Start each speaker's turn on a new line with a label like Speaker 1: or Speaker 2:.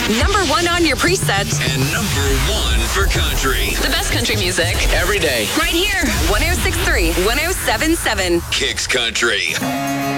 Speaker 1: Number 1 on your preset.
Speaker 2: And number 1 for country.
Speaker 1: The best country music.
Speaker 2: Every day.
Speaker 1: Right here. 106.3, 107.7.
Speaker 2: Kicks Country.